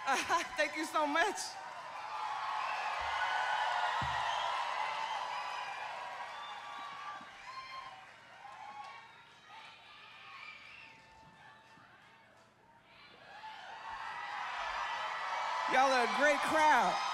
Thank you so much. Y'all are a great crowd.